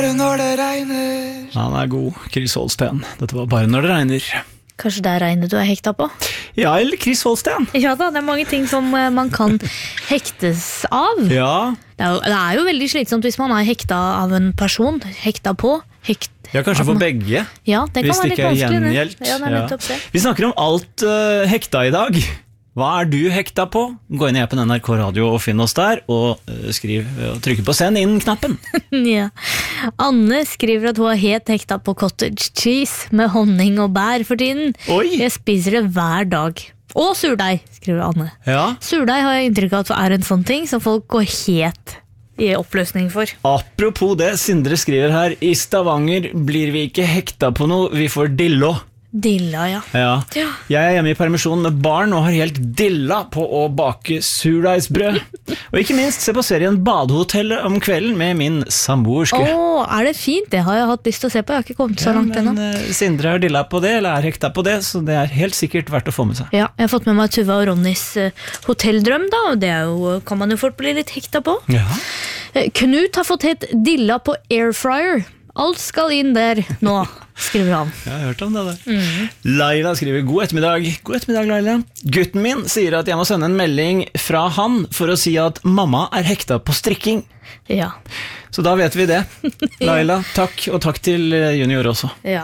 Når det regner. Han god, Chris Holsten. Dette var bare når det regner. Kanskje det regnet du hekta på? Ja, eller Chris Holsten. Ja da, det mange ting som man kan hektes av. Ja. Det jo veldig slitsomt hvis man hekta av en person. Hekta på. Ja, kanskje for begge. Ja, det kan hvis være det ikke litt vanskelig. gjengjeldt. Ja, det nettopp det. Vi snakker om alt hekta i dag. Hva du hekta på? Gå inn i appen NRK Radio og finn oss der, og skriv og trykk på send inn-knappen. Ja. Anne skriver at hun har helt hekta på cottage cheese med honning og bær for tiden. Oi. Jeg spiser det hver dag. Og surdeig, skriver Anne. Ja. Surdeig har jeg inntrykk av at en sånn ting som folk går helt i oppløsning for. Apropos det, Sindre skriver her, i Stavanger blir vi ikke hekta på noe, vi får dillo. Dilla, ja. Ja. Jeg hjemme i permisjon med barn og har helt dilla på å bake surdeigsbrød. Og ikke minst se på serien Badehotellet om kvelden med min samboerske. Det fint? Det har jeg hatt lyst til å se på. Jeg har ikke kommet så langt ennå. Sindre har dilla på det, eller hekta på det, så det helt sikkert verdt å få med seg. Ja, jeg har fått med meg Tuva og Ronnys hotelldrøm da, og det kan man jo fort bli litt hekta på. Ja. Knut har fått helt dilla på airfryer. Alt skal inn der nå, skriver han. Jeg har hørt om det der. Laila skriver, god ettermiddag. God ettermiddag, Laila. Gutten min sier at jeg må sende en melding fra han for å si at mamma hekta på strikking. Ja. Så da vet vi det. Laila, takk, og takk til junior også. Ja.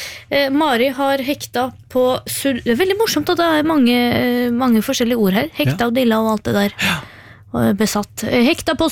Mari har hekta på det veldig morsomt at det mange forskjellige ord her. Hekta og dilla og alt det der. Ja. Besatt. Hekta på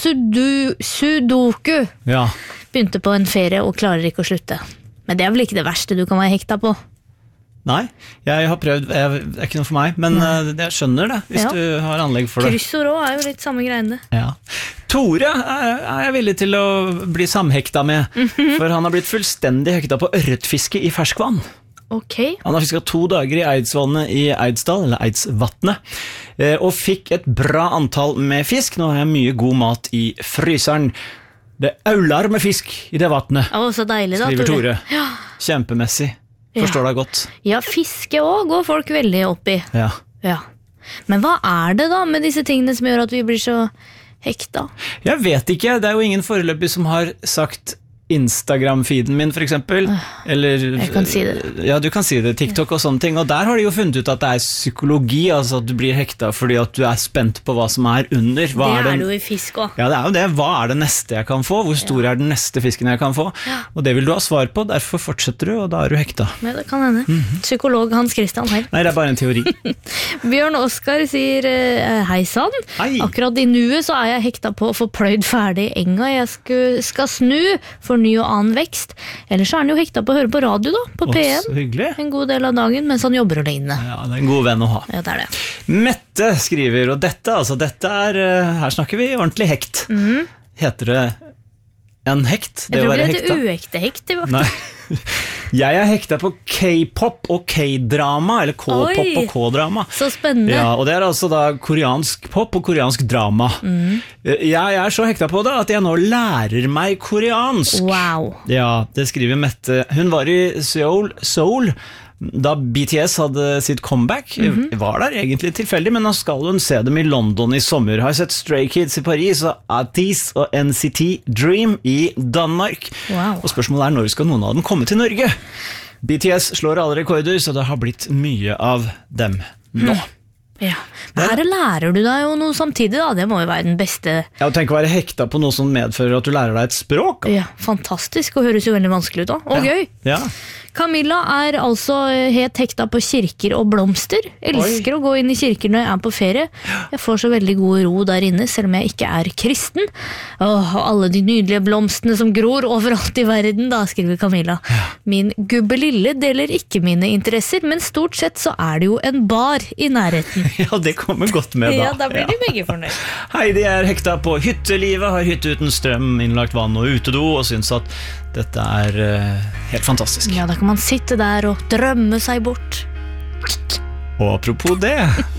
sudoku. Ja. Begynte på en ferie og klarer ikke å slutte. Men det vel ikke det verste du kan være hekta på. Nei, jeg har prøvd, det ikke noe for meg, men jeg skjønner det, hvis du har anlegg for det. Kryssord også jo litt samme greiene. Ja. Tore jeg villig til å bli samhekta med, for han har blitt fullstendig hekta på ørretfiske i ferskvann. Okay. Han har fisket 2 dager i Eidsvannet i Eidsdal, eller Eidsvatnet, og fikk et bra antall med fisk. Nå har jeg mye god mat i fryseren. Det aular med fisk i det vattnet, så deilig da, skriver Tore. Ja. Kjempemessig, forstår deg godt. Ja, fiske også går folk veldig opp i. Ja. Men hva det da med disse tingene som gjør at vi blir så hekta? Jeg vet ikke, det jo ingen foreløpig som har sagt Instagram-feeden min for eksempel, eller jeg kan si det. Ja, du kan si det, TikTok og sånne ting, og der har de jo funnet ut at det psykologi, altså at du blir hekta fordi at du spent på hva som under. Hva det det jo i fisk også. Ja, det jo det. Hva det neste jeg kan få? Hvor stor den neste fisken jeg kan få? Og det vil du ha svar på, derfor fortsetter du, og da du hekta. Ja, det kan hende. Psykolog Hans Christian her. Nei, det bare en teori. Bjørn Oskar sier hei sann. Hei. Akkurat i nuet så jeg hekta på å få pløyd ferdig enga. Jeg skal snu for ny og annen vekst. Ellers han jo hekta på å høre på radio da, på P1. Hyggelig. En god del av dagen, mens han jobber alene. Ja, det en god venn å ha. Ja, det det. Mette skriver, og dette her snakker vi ordentlig hekt. Heter det en hekt? Jeg tror det heter uekte hekt i hvert fall. Nei. Jeg hekta på K-pop og K-drama, eller K-pop og K-drama. Så spennende. Ja, og det altså da koreansk pop og koreansk drama. Jeg så hekta på det at jeg nå lærer meg koreansk. Wow. Ja, det skriver Mette. Hun var i Seoul da BTS hadde sitt comeback. Var der egentlig tilfeldig, men nå skal hun se dem i London i sommer. Har sett Stray Kids i Paris og Atis og NCT Dream i Danmark. Wow. Og spørsmålet når skal noen av dem komme til Norge? BTS slår alle rekorder, så det har blitt mye av dem nå. Ja, men her lærer du deg jo noe samtidig da, det må jo være den beste. Ja, tenk å være hekta på noe som medfører at du lærer deg et språk. Ja, fantastisk, og høres jo veldig vanskelig ut da, og gøy. Ja. Camilla altså helt hekta på kirker og blomster. Elsker å gå inn i kirker når jeg på ferie. Jeg får så veldig god ro der inne, selv om jeg ikke kristen. Og alle de nydelige blomstene som gror overalt i verden, da, skriver Camilla. Min gubbe lille deler ikke mine interesser, men stort sett så det jo en bar i nærheten. Ja, det kommer godt med da. Ja, da blir de begge fornøyd. Heidi hekta på hyttelivet, har hytte uten strøm, innlagt vann og utedo, og synes at dette helt fantastisk. Ja, da kan man sitte der og drømme seg bort. Og apropos det